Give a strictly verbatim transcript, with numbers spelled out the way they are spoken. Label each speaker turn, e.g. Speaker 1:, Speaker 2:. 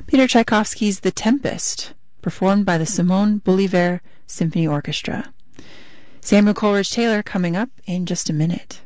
Speaker 1: Peter Tchaikovsky's The Tempest, performed by the Simon Bolivar Symphony Orchestra. Samuel Coleridge Taylor coming up in just a minute.